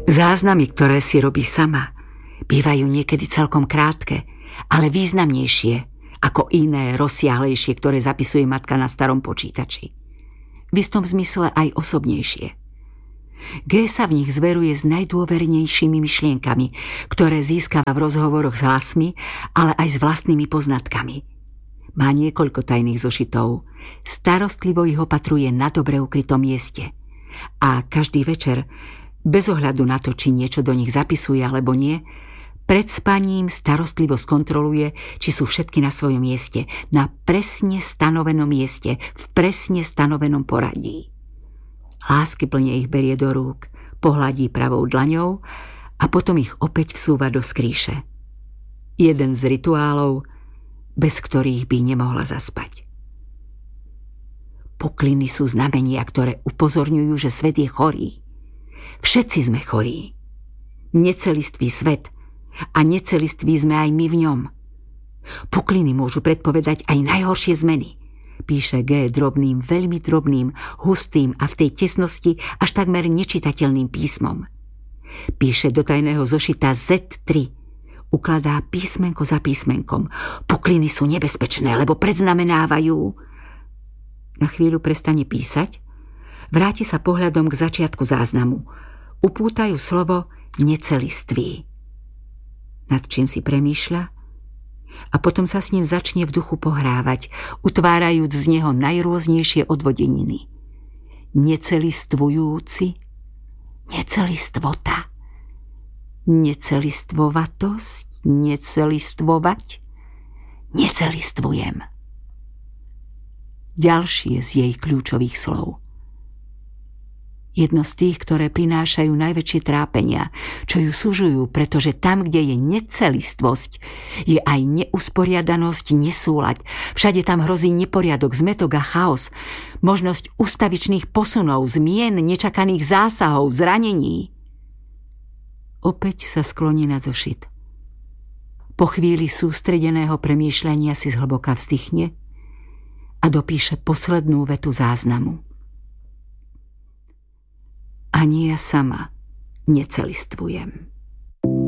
Záznamy, ktoré si robí sama, bývajú niekedy celkom krátke, ale významnejšie ako iné rozsiahlejšie, ktoré zapisuje matka na starom počítači. V istom zmysle aj osobnejšie. G sa v nich zveruje s najdôvernejšími myšlienkami, ktoré získava v rozhovoroch s hlasmi, ale aj s vlastnými poznatkami. Má niekoľko tajných zošitov, starostlivo ich opatruje na dobre ukrytom mieste. A každý večer, bez ohľadu na to, či niečo do nich zapisuje alebo nie, pred spaním starostlivo skontroluje, či sú všetky na svojom mieste, na presne stanovenom mieste, v presne stanovenom poradí. Láskyplne ich berie do rúk, pohľadí pravou dlaňou a potom ich opäť vsúva do skrýše. Jeden z rituálov, bez ktorých by nemohla zaspať. Pokliny sú znamenia, ktoré upozorňujú, že svet je chorý. Všetci sme chorí. Necelistvý svet a neceliství sme aj my v ňom. Pokliny môžu predpovedať aj najhoršie zmeny. Píše G drobným, veľmi drobným, hustým a v tej tesnosti až takmer nečitateľným písmom. Píše do tajného zošita Z3. Ukladá písmenko za písmenkom. Pokliny sú nebezpečné, lebo predznamenávajú. Na chvíľu prestane písať, vráti sa pohľadom k začiatku záznamu. Upútajú slovo necelistvý. Nad čím si premýšľa a potom sa s ním začne v duchu pohrávať, utvárajúc z neho najrôznejšie odvodeniny. Necelistvujúci, necelistvota, necelistvovatosť, necelistvovať, necelistvujem. Ďalšie z jej kľúčových slov. Jedno z tých, ktoré prinášajú najväčšie trápenia, čo ju sužujú, pretože tam, kde je necelistvosť, je aj neusporiadanosť, nesúlad. Všade tam hrozí neporiadok, zmätok a chaos, možnosť ustavičných posunov, zmien, nečakaných zásahov, zranení. Opäť sa skloní na zošit. Po chvíli sústredeného premýšľania si zhlboka vzdychne a dopíše poslednú vetu záznamu. Ani ja sama necelistvujem.